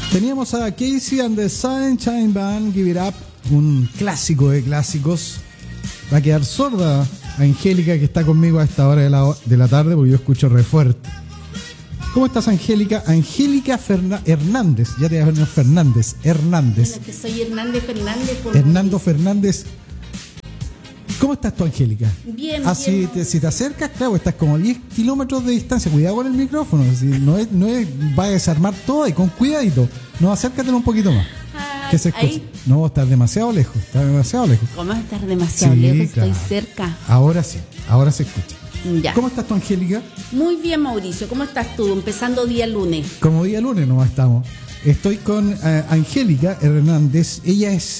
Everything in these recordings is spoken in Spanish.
Teníamos a Casey and the Sunshine Band, Give It Up, un clásico de clásicos. Va a quedar sorda Angélica, que está conmigo a esta hora de la tarde, porque yo escucho re fuerte. ¿Cómo estás, Angélica? Angélica Hernández, ya te voy a poner Fernández. Hernández. Bueno, que soy Hernández Fernández. Hernando Fernández. ¿Cómo estás tú, Angélica? Bien, bien. Si te acercas, claro, estás como a 10 kilómetros de distancia. Cuidado con el micrófono. Si no es, va a desarmar todo y con cuidadito. No, acércatelo un poquito más. Que se escuche. Ahí. No, estás demasiado lejos. ¿Cómo estar demasiado sí, lejos? claro. Estoy cerca. Ahora sí, ahora se escucha. Ya. ¿Cómo estás tú, Angélica? Muy bien, Mauricio. ¿Cómo estás tú? Empezando día lunes. Como día lunes nomás estamos. Estoy con Angélica Hernández. Ella es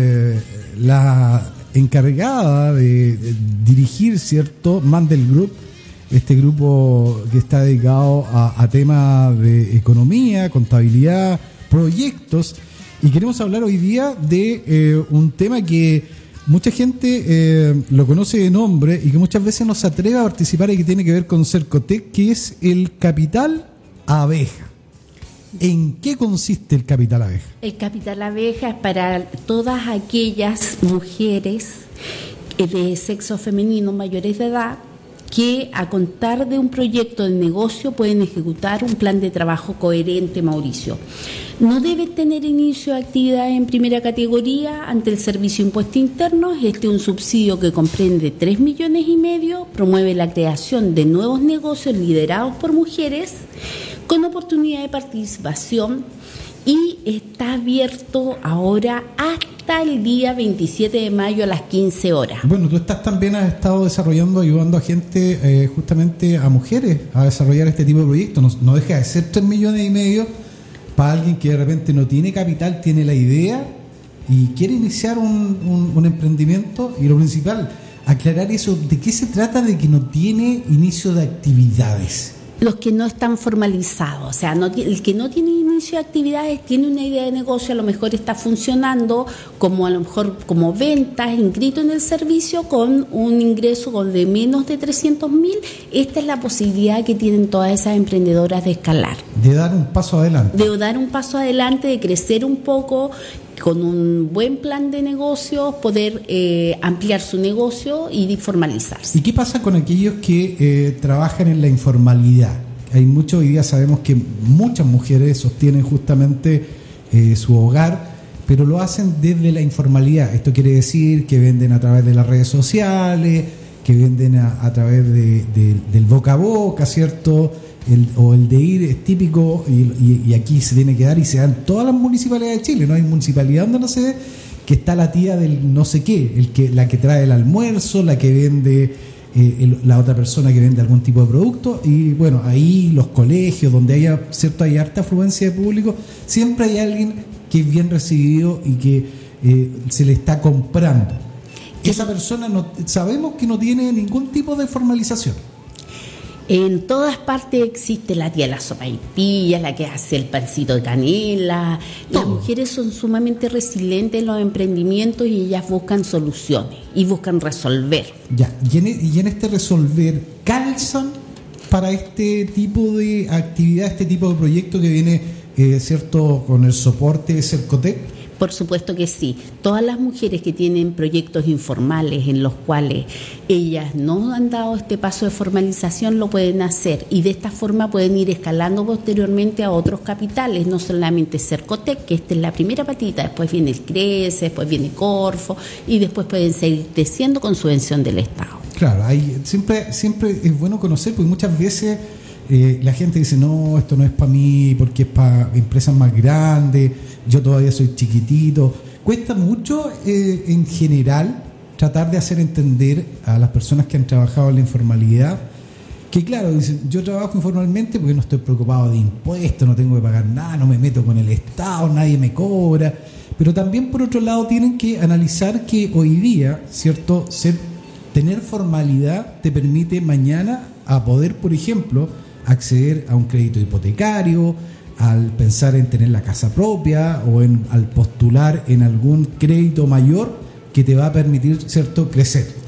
la encargada de dirigir, ¿cierto?, Mandel Group, este grupo que está dedicado a temas de economía, contabilidad, proyectos, y queremos hablar hoy día de un tema que mucha gente lo conoce de nombre y que muchas veces no se atreve a participar y que tiene que ver con Cercotec, que es el capital abeja. ¿En qué consiste el capital abeja? El capital abeja es para todas aquellas mujeres de sexo femenino mayores de edad que a contar de un proyecto de negocio pueden ejecutar un plan de trabajo coherente, Mauricio. No deben tener inicio de actividad en primera categoría ante el Servicio de Impuestos Internos. Este es un subsidio que comprende 3,5 millones, promueve la creación de nuevos negocios liderados por mujeres con oportunidad de participación y está abierto ahora hasta el día 27 de mayo a las 15 horas. Bueno, tú también has estado desarrollando, ayudando a gente, justamente a mujeres, a desarrollar este tipo de proyectos. No deja de ser 3,5 millones para alguien que de repente no tiene capital, tiene la idea y quiere iniciar un emprendimiento. Y lo principal, aclarar eso, ¿de qué se trata de que no tiene inicio de actividades? Los que no están formalizados, o sea, el que no tiene inicio de actividades tiene una idea de negocio, a lo mejor está funcionando como a lo mejor como ventas, inscrito en el servicio con un ingreso de menos de 300,000. Esta es la posibilidad que tienen todas esas emprendedoras de escalar. De dar un paso adelante. De dar un paso adelante, de crecer un poco, con un buen plan de negocios, poder ampliar su negocio y formalizarse. ¿Y qué pasa con aquellos que trabajan en la informalidad? Hoy día sabemos que muchas mujeres sostienen justamente su hogar, pero lo hacen desde la informalidad. Esto quiere decir que venden a través de las redes sociales, que venden a través del boca a boca, ¿cierto? El de ir es típico y aquí se tiene que dar y se dan todas las municipalidades de Chile. No hay municipalidad donde no se ve que está la tía del no sé qué, la que trae el almuerzo, la que vende, la otra persona que vende algún tipo de producto. Y bueno, ahí los colegios donde hay harta afluencia de público, siempre hay alguien que es bien recibido y que se le está comprando. Esa persona sabemos que no tiene ningún tipo de formalización. En todas partes existe la tía de la sopaipilla, la que hace el pancito de canela. Las mujeres son sumamente resilientes en los emprendimientos y ellas buscan soluciones y buscan resolver. Ya, y en este resolver, ¿calzan para este tipo de actividad, este tipo de proyecto que viene, cierto, con el soporte de Cercotec? Por supuesto que sí. Todas las mujeres que tienen proyectos informales en los cuales ellas no han dado este paso de formalización lo pueden hacer y de esta forma pueden ir escalando posteriormente a otros capitales, no solamente Cercotec, que esta es la primera patita, después viene el CRECE, después viene Corfo y después pueden seguir creciendo con subvención del Estado. Claro, siempre es bueno conocer, porque muchas veces la gente dice, no, esto no es para mí porque es para empresas más grandes, yo todavía soy chiquitito. Cuesta mucho en general tratar de hacer entender a las personas que han trabajado en la informalidad que claro, dicen, yo trabajo informalmente porque no estoy preocupado de impuestos, no tengo que pagar nada, no me meto con el Estado, nadie me cobra. Pero también por otro lado tienen que analizar que hoy día, ¿cierto?, tener formalidad te permite mañana a poder, por ejemplo, acceder a un crédito hipotecario, al pensar en tener la casa propia o al postular en algún crédito mayor que te va a permitir, ¿cierto?, crecer.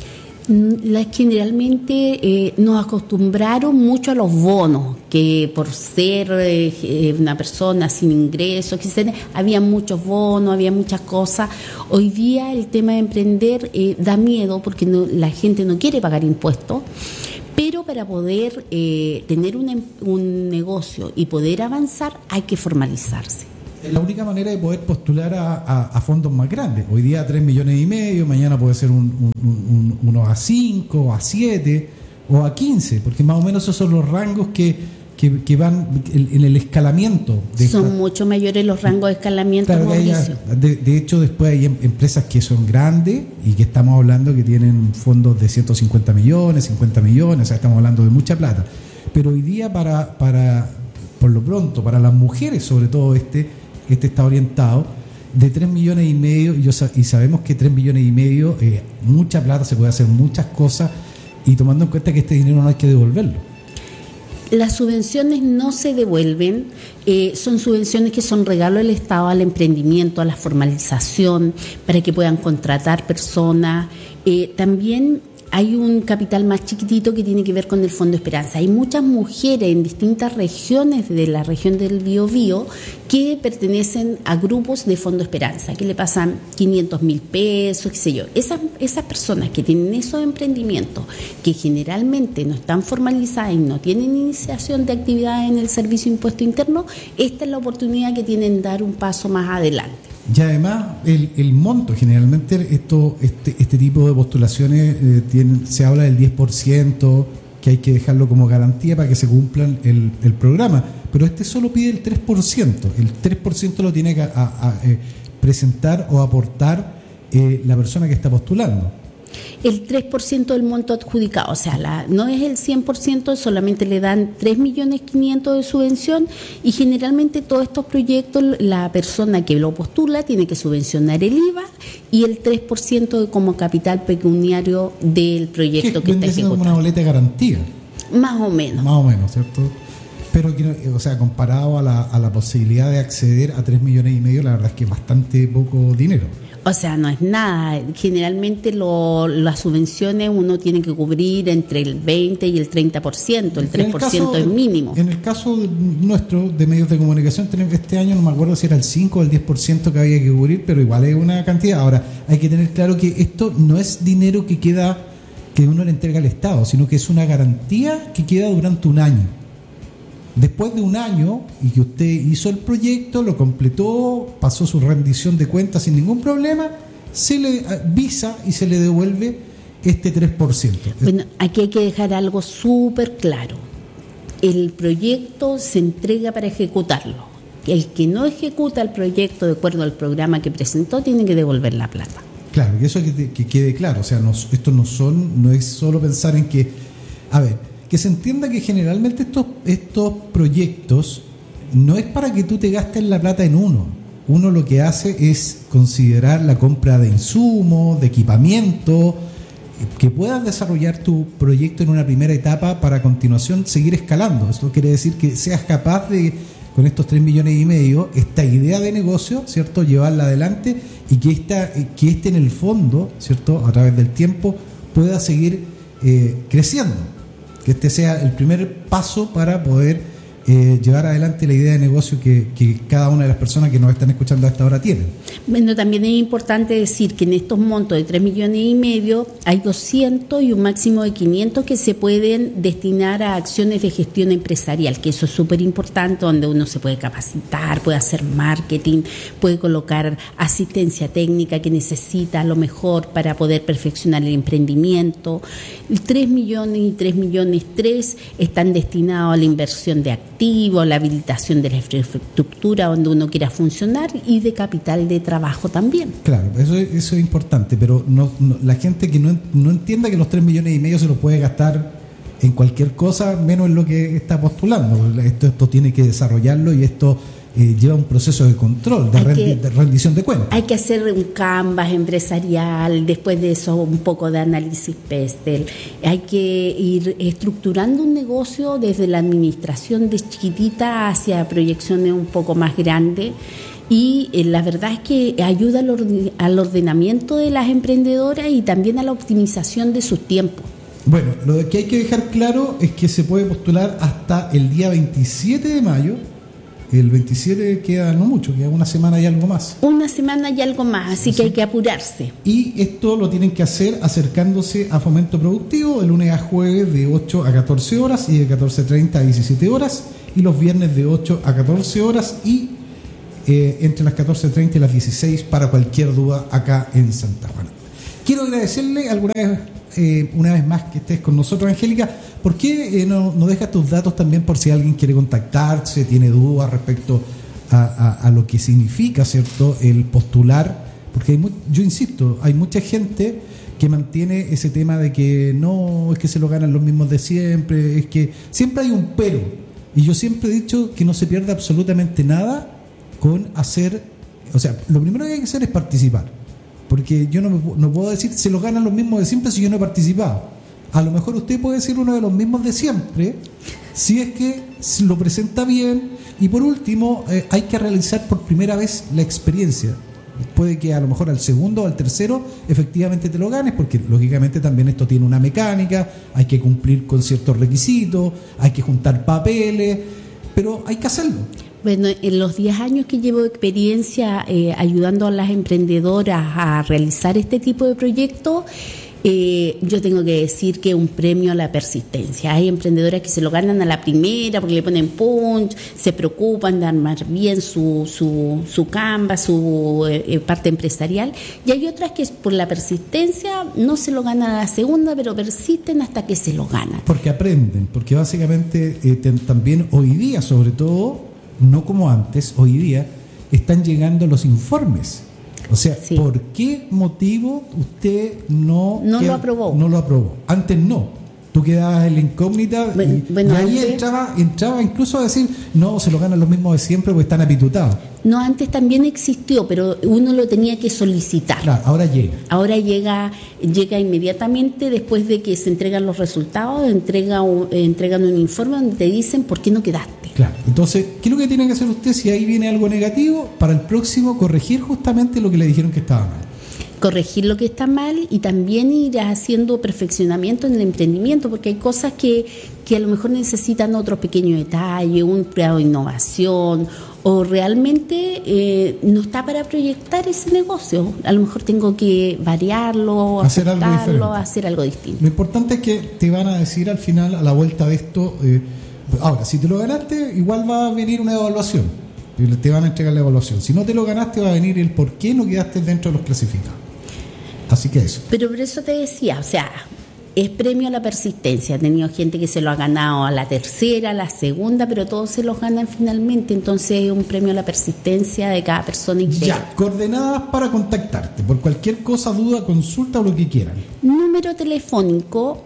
Generalmente nos acostumbraron mucho a los bonos, que por ser una persona sin ingresos, había muchos bonos, había muchas cosas. Hoy día el tema de emprender da miedo porque la gente no quiere pagar impuestos, pero para poder tener un negocio y poder avanzar hay que formalizarse. Es la única manera de poder postular a fondos más grandes. Hoy día 3,5 millones, mañana puede ser unos a 5, a 7 o a 15, porque más o menos esos son los rangos que van en el escalamiento. Son mucho mayores los rangos de escalamiento, claro, Mauricio. De hecho, después hay empresas que son grandes y que estamos hablando que tienen fondos de 150 millones, 50 millones, o sea, estamos hablando de mucha plata. Pero hoy día por lo pronto, para las mujeres sobre todo este está orientado de 3,5 millones y sabemos que 3,5 millones, mucha plata, se puede hacer muchas cosas, y tomando en cuenta que este dinero no hay que devolverlo. Las subvenciones no se devuelven, son subvenciones que son regalo del Estado al emprendimiento, a la formalización, para que puedan contratar personas. También hay un capital más chiquitito que tiene que ver con el Fondo Esperanza. Hay muchas mujeres en distintas regiones de la región del Biobío que pertenecen a grupos de Fondo Esperanza, que le pasan 500.000 pesos, qué sé yo. Esas personas que tienen esos emprendimientos, que generalmente no están formalizadas y no tienen iniciación de actividades en el Servicio de Impuesto Interno, esta es la oportunidad que tienen de dar un paso más adelante. Y además el monto, generalmente este tipo de postulaciones se habla del 10%, que hay que dejarlo como garantía para que se cumplan el programa, pero solo pide el 3%. El 3% lo tiene que presentar o aportar la persona que está postulando. El 3% del monto adjudicado, o sea, no es el 100%, solamente le dan 3.500.000 de subvención, y generalmente todos estos proyectos la persona que lo postula tiene que subvencionar el IVA y el 3% como capital pecuniario del proyecto que está ejecutando. Como una boleta de garantía. Más o menos. Más o menos, ¿cierto? Pero, o sea, comparado a la posibilidad de acceder a 3,5 millones, la verdad es que es bastante poco dinero. O sea, no es nada. Generalmente las subvenciones uno tiene que cubrir entre el 20 y el 30%. El 3% es mínimo. En el caso nuestro de medios de comunicación, este año no me acuerdo si era el 5 o el 10% que había que cubrir, pero igual es una cantidad. Ahora, hay que tener claro que esto no es dinero que uno le entrega al Estado, sino que es una garantía que queda durante un año. Después de un año y que usted hizo el proyecto, lo completó, pasó su rendición de cuentas sin ningún problema, se le visa y se le devuelve este 3%. Bueno, aquí hay que dejar algo súper claro. El proyecto se entrega para ejecutarlo. El que no ejecuta el proyecto de acuerdo al programa que presentó tiene que devolver la plata. Claro, y eso que quede claro. O sea, esto no es solo pensar en que... A ver, que se entienda que generalmente estos proyectos no es para que tú te gastes la plata en uno. Uno lo que hace es considerar la compra de insumos, de equipamiento, que puedas desarrollar tu proyecto en una primera etapa para a continuación seguir escalando. Eso quiere decir que seas capaz de, con estos 3,5 millones, esta idea de negocio, ¿cierto?, llevarla adelante, y que en el fondo, ¿cierto?, a través del tiempo pueda seguir creciendo. Que este sea el primer paso para poder llevar adelante la idea de negocio que cada una de las personas que nos están escuchando hasta ahora tienen. Bueno, también es importante decir que en estos montos de 3,5 millones hay 200 y un máximo de 500 que se pueden destinar a acciones de gestión empresarial, que eso es súper importante, donde uno se puede capacitar, puede hacer marketing, puede colocar asistencia técnica que necesita a lo mejor para poder perfeccionar el emprendimiento. 3 millones y 3 millones 3 están destinados a la inversión de activos, la habilitación de la infraestructura donde uno quiera funcionar, y de capital de trabajo también. Claro, eso es importante, pero la gente que no entienda que los 3,5 millones se los puede gastar en cualquier cosa, menos en lo que está postulando. Esto tiene que desarrollarlo, y esto lleva un proceso de control, de rendición de cuentas. Hay que hacer un canvas empresarial, después de eso un poco de análisis PESTEL. Hay que ir estructurando un negocio desde la administración de chiquitita hacia proyecciones un poco más grandes. Y la verdad es que ayuda al ordenamiento de las emprendedoras y también a la optimización de sus tiempos. Bueno, lo que hay que dejar claro es que se puede postular hasta el día 27 de mayo. El 27 queda no mucho, queda una semana y algo más. Una semana y algo más, así que hay que apurarse. Y esto lo tienen que hacer acercándose a Fomento Productivo de lunes a jueves de 8 a 14 horas y de 14:30 a 17 horas, y los viernes de 8 a 14 horas y entre las 14:30 y las 16 para cualquier duda acá en Santa Juana. Quiero agradecerle una vez más que estés con nosotros, Angélica. ¿Por qué no dejas tus datos también por si alguien quiere contactarse, tiene dudas respecto a lo que significa, ¿cierto?, el postular? Porque yo insisto, hay mucha gente que mantiene ese tema de que no, es que se lo ganan los mismos de siempre, es que siempre hay un pero. Y yo siempre he dicho que no se pierde absolutamente nada con hacer, o sea, lo primero que hay que hacer es participar. Porque yo no puedo decir se lo ganan los mismos de siempre si yo no he participado. A lo mejor usted puede ser uno de los mismos de siempre si es que lo presenta bien. Y por último, hay que realizar por primera vez la experiencia. Puede que a lo mejor al segundo o al tercero efectivamente te lo ganes, porque lógicamente también esto tiene una mecánica, hay que cumplir con ciertos requisitos, hay que juntar papeles, pero hay que hacerlo. Bueno, en los 10 años que llevo de experiencia ayudando a las emprendedoras a realizar este tipo de proyectos, yo tengo que decir que es un premio a la persistencia. Hay emprendedoras que se lo ganan a la primera porque le ponen punch, se preocupan de armar bien su canvas, su parte empresarial, y hay otras que por la persistencia no se lo ganan a la segunda, pero persisten hasta que se lo ganan. Porque aprenden, porque básicamente también hoy día, sobre todo, no como antes, hoy día están llegando los informes. O sea, sí. ¿Por qué motivo usted no lo aprobó? No lo aprobó. Antes no. Tú quedabas en la incógnita y ahí entraba incluso a decir, no, se lo ganan los mismos de siempre porque están apitutados. No, antes también existió, pero uno lo tenía que solicitar. Claro, ahora llega. Ahora llega inmediatamente después de que se entregan los resultados, entregan un informe donde te dicen por qué no quedaste. Claro, entonces, ¿qué es lo que tiene que hacer usted si ahí viene algo negativo? Para el próximo corregir justamente lo que le dijeron que estaba mal. Corregir lo que está mal y también ir haciendo perfeccionamiento en el emprendimiento, porque hay cosas que a lo mejor necesitan otro pequeño detalle, un grado de innovación, o realmente no está para proyectar ese negocio. A lo mejor tengo que variarlo, hacer algo distinto. Lo importante es que te van a decir al final, a la vuelta de esto, ahora, si te lo ganaste, igual va a venir una evaluación. Te van a entregar la evaluación. Si no te lo ganaste, va a venir el por qué no quedaste dentro de los clasificados. Así que eso. Pero por eso te decía, o sea, es premio a la persistencia. He tenido gente que se lo ha ganado a la tercera, a la segunda, pero todos se los ganan finalmente. Entonces es un premio a la persistencia de cada persona integral. Ya, coordenadas para contactarte. Por cualquier cosa, duda, consulta o lo que quieran. Número telefónico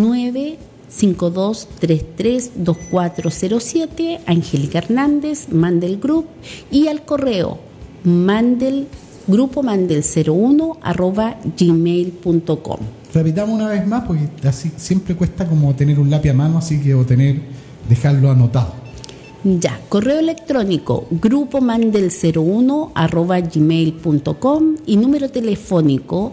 952332407, Angélica Hernández, Mandel Group, y al correo grupo mandel01@gmail.com. Repitamos una vez más, porque así siempre cuesta como tener un lápiz a mano, así que dejarlo anotado. Ya, correo electrónico grupo mandel01@gmail.com y número telefónico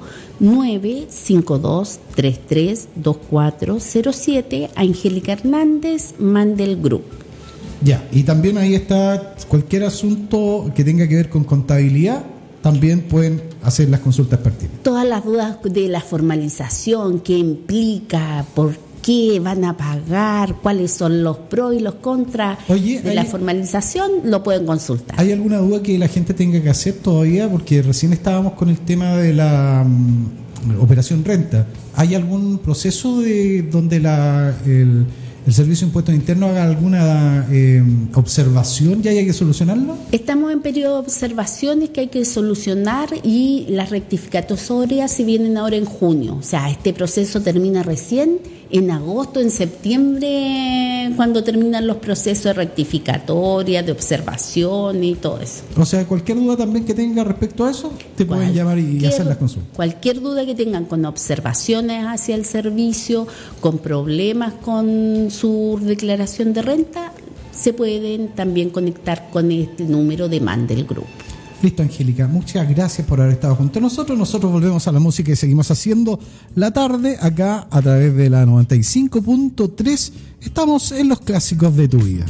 952332407, Angélica Hernández, Mandel Group. Ya, y también ahí está cualquier asunto que tenga que ver con contabilidad, también pueden hacer las consultas pertinentes. Todas las dudas de la formalización, qué implica, por qué van a pagar, cuáles son los pros y los contras de la formalización, lo pueden consultar. ¿Hay alguna duda que la gente tenga que hacer todavía? Porque recién estábamos con el tema de la operación renta. ¿Hay algún proceso donde el Servicio de Impuestos Internos haga alguna observación y haya que solucionarlo? Estamos en periodo de observaciones que hay que solucionar y las rectificatorias se vienen ahora en junio. O sea, este proceso termina recién en agosto, en septiembre, cuando terminan los procesos de rectificatoria, de observación y todo eso. O sea, cualquier duda también que tenga respecto a eso, te pueden llamar y hacer las consultas. Cualquier duda que tengan con observaciones hacia el servicio, con problemas con su declaración de renta, se pueden también conectar con este número de MAN del grupo. Listo, Angélica, muchas gracias por haber estado junto a nosotros. Nosotros volvemos a la música y seguimos haciendo la tarde acá a través de la 95.3. Estamos en los clásicos de tu vida.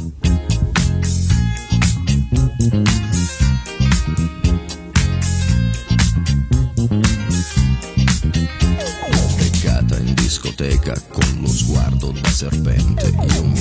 Beccata in discoteca con lo sguardo da serpente. Io mi